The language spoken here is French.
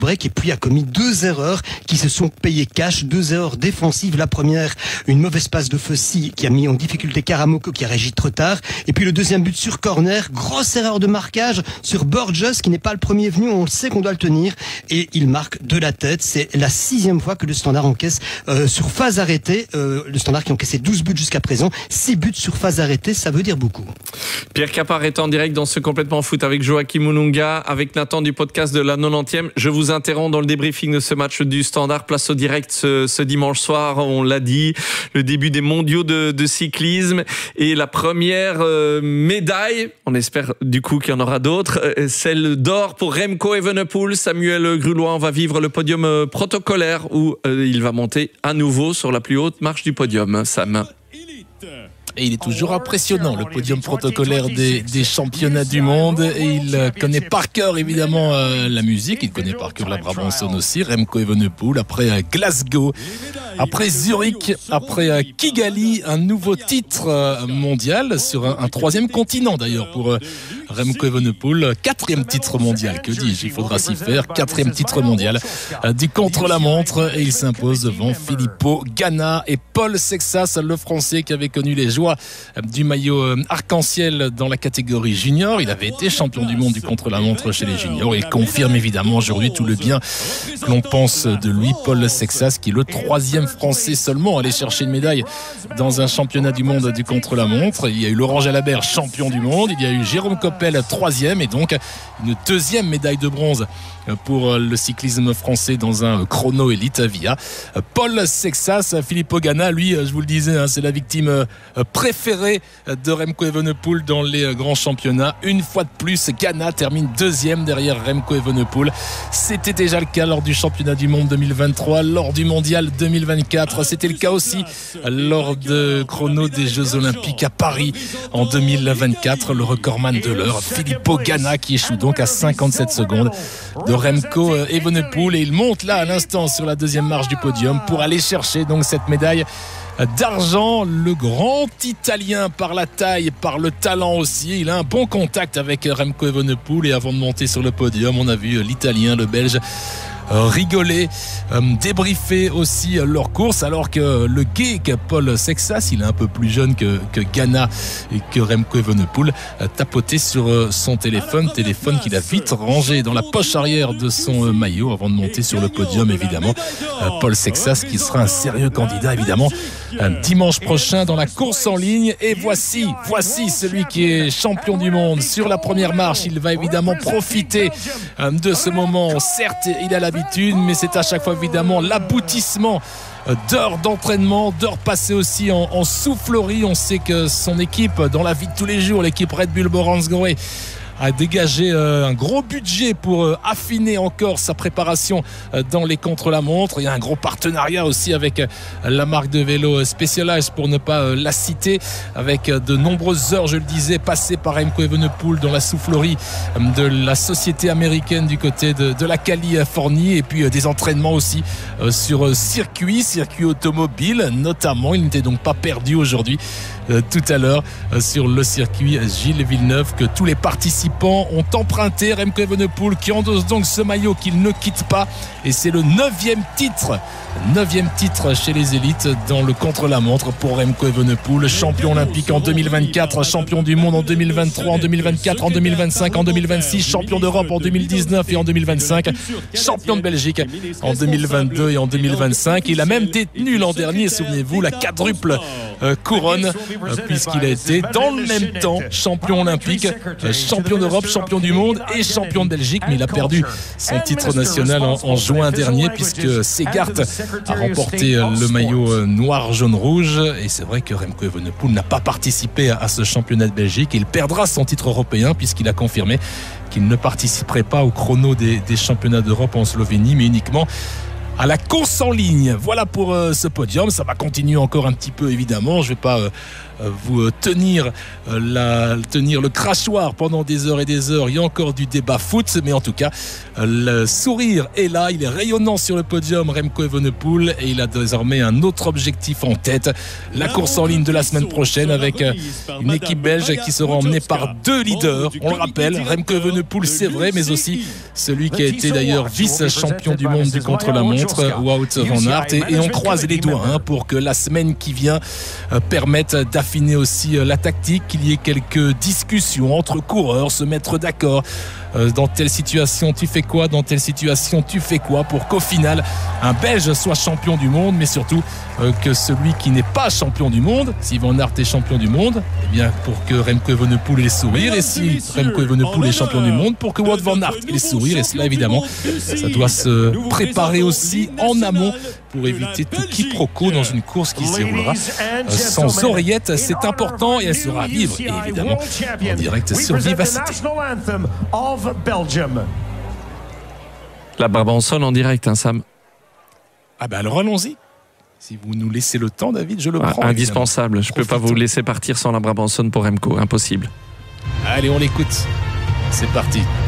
break, et puis a commis 2 erreurs qui se sont payées cash, 2 erreurs défensives. La première, une mauvaise passe de Fossi qui a mis en difficulté Karamoko qui a réagi trop tard, et puis le deuxième but sur corner, grosse erreur de marquage sur Borges qui n'est pas le premier venu, on le sait qu'on doit le tenir, et il marque de la tête. C'est la 6e fois que le Standard encaisse sur phase arrêtée, le Standard qui a encaissé 12 buts jusqu'à présent, 6 buts sur phase arrêtée, ça veut dire beaucoup. Pierre Capard est en direct dans ce Complètement Foot avec Joachim Moununga, avec Nathan du podcast de la 90e. Je vous interromps dans le débriefing de ce match du Standard. Place au direct ce dimanche soir, on l'a dit, le début des mondiaux de cyclisme et la première médaille, on espère du coup qu'il y en aura d'autres, celle d'or pour Remco Evenepoel. Samuel Grulois, on va vivre le podium protocolaire où il va monter à nouveau sur la plus haute marche du podium. Sam. Et il est toujours impressionnant, le podium protocolaire des championnats du monde. Et il connaît par cœur, évidemment, la musique. Il connaît par cœur la Brabançonne aussi. Remco Evenepoel, après Glasgow, après Zurich, après Kigali, un nouveau titre mondial sur un 3e continent, d'ailleurs, pour Remco Evenepoel. 4e titre mondial, que dis-je, il faudra s'y faire. 4e titre mondial du contre-la-montre. Et il s'impose devant Filippo Ganna et Paul Sexas, le Français qui avait connu les joies du maillot arc-en-ciel dans la catégorie junior. Il avait été champion du monde du contre-la-montre chez les juniors. Il confirme évidemment aujourd'hui tout le bien que l'on pense de lui, Paul Sexas, qui est le 3e Français seulement à aller chercher une médaille dans un championnat du monde du contre-la-montre. Il y a eu Laurent Jalabert, champion du monde. Il y a eu Jérôme Coppel, 3e, et donc une 2e médaille de bronze pour le cyclisme français dans un chrono élite via Paul Sexas. Filippo Ganna, lui, je vous le disais, c'est la victime préférée de Remco Evenepoel dans les grands championnats. Une fois de plus, Ganna termine 2e derrière Remco Evenepoel. C'était déjà le cas lors du championnat du monde 2023, lors du mondial 2024. C'était le cas aussi lors de chrono des Jeux Olympiques à Paris en 2024. Le recordman de l'heure, Filippo Ganna, qui échoue donc à 57 secondes de Remco Evenepoel, et il monte là à l'instant sur la 2e marche du podium pour aller chercher donc cette médaille d'argent. Le grand Italien par la taille, par le talent aussi, il a un bon contact avec Remco Evenepoel, et avant de monter sur le podium, on a vu l'Italien, le Belge rigoler, débriefer aussi leur course, alors que le geek Paul Sexas, il est un peu plus jeune que Ganna et que Remco Evenepoel, tapotait sur son téléphone qu'il a vite rangé dans la poche arrière de son maillot avant de monter sur le podium, évidemment. Paul Sexas qui sera un sérieux candidat, évidemment, dimanche prochain dans la course en ligne. Et voici celui qui est champion du monde sur la première marche. Il va évidemment profiter de ce moment. Certes, il a l'habitude, mais c'est à chaque fois évidemment l'aboutissement d'heures d'entraînement, d'heures passées aussi en soufflerie. On sait que son équipe, dans la vie de tous les jours, l'équipe Red Bull Borans-Goé, a dégagé un gros budget pour affiner encore sa préparation dans les contre-la-montre. Il y a un gros partenariat aussi avec la marque de vélo Specialized, pour ne pas la citer, avec de nombreuses heures, je le disais, passées par Remco Evenepoel dans la soufflerie de la société américaine du côté de la Californie, et puis des entraînements aussi sur circuit automobile notamment. Il n'était donc pas perdu aujourd'hui tout à l'heure sur le circuit Gilles Villeneuve, que tous les participants ont emprunté. Remco Evenepoel qui endosse donc ce maillot qu'il ne quitte pas, et c'est le 9e titre chez les élites dans le contre-la-montre pour Remco Evenepoel. Champion olympique en 2024, champion du monde en 2023, en 2024, en 2025, en 2026, champion d'Europe en 2019 et en 2025, champion de Belgique en 2022 et en 2025. Il a même détenu l'an dernier, souvenez-vous, la quadruple couronne, puisqu'il a été dans le même temps champion olympique, champion d'Europe, champion du monde et champion de Belgique, mais il a perdu son titre national en juin dernier, puisque Segart a remporté le maillot noir, jaune, rouge. Et c'est vrai que Remco Evenepoel n'a pas participé à ce championnat de Belgique. Il perdra son titre européen, puisqu'il a confirmé qu'il ne participerait pas au chrono des championnats d'Europe en Slovénie, mais uniquement à la course en ligne. Voilà pour ce podium. Ça va continuer encore un petit peu, évidemment. Je ne vais pas vous tenir le crachoir pendant des heures et des heures. Il y a encore du débat foot, mais en tout cas, le sourire est là, il est rayonnant sur le podium, Remco Evenepoel, et il a désormais un autre objectif en tête, la course en ligne de la semaine prochaine avec une équipe belge qui sera emmenée par 2 leaders. On le rappelle, Remco Evenepoel, c'est vrai, mais aussi celui qui a été d'ailleurs vice-champion du monde du contre-la-montre, Wout van Aert, et on croise les doigts pour que la semaine qui vient permette d'affiner aussi la tactique, qu'il y ait quelques discussions entre coureurs, se mettre d'accord. Dans telle situation tu fais quoi, dans telle situation tu fais quoi, pour qu'au final un Belge soit champion du monde, mais surtout que celui qui n'est pas champion du monde, si Van Aert est champion du monde, eh bien pour que Remco Evenepoel ait les sourires, et si Remco Evenepoel est champion du monde, pour que Wout van Aert ait les sourires. Et cela évidemment, ça doit se préparer aussi en amont pour éviter tout quiproquo dans une course qui se déroulera sans oreillette. C'est important, et elle sera à vivre, et évidemment en direct sur Vivacité. La Brabançonne en direct, Sam. Ah ben alors allons-y. Si vous nous laissez le temps, David, je le prends. Indispensable. Évidemment. Je ne peux pas vous laisser partir sans la Brabançonne pour Remco. Impossible. Allez, on l'écoute. C'est parti.